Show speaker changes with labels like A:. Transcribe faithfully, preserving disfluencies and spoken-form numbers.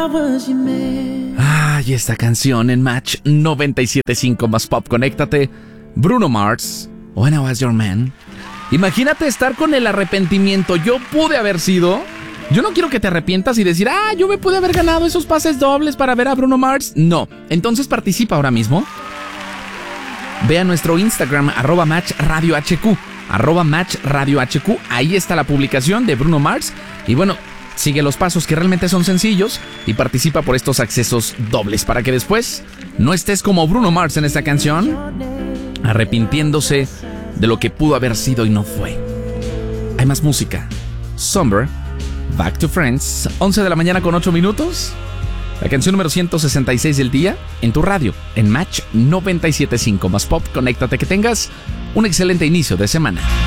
A: Ay, esta canción en Match noventa y siete punto cinco más Pop. Conéctate. Bruno Mars, When I Was Your Man. Imagínate estar con el arrepentimiento. Yo pude haber sido. Yo no quiero que te arrepientas y decir, ah, yo me pude haber ganado esos pases dobles para ver a Bruno Mars. No. Entonces participa ahora mismo. Ve a nuestro Instagram, arroba Match Radio H Q. Arroba Match Radio H Q. Ahí está la publicación de Bruno Mars. Y bueno, sigue los pasos que realmente son sencillos y participa por estos accesos dobles para que después no estés como Bruno Mars en esta canción, arrepintiéndose de lo que pudo haber sido y no fue. Hay más música. Somber, Back to Friends, once de la mañana con ocho minutos. La canción número ciento sesenta y seis del día en tu radio, en Match noventa y siete punto cinco más Pop. Conéctate, que tengas un excelente inicio de semana.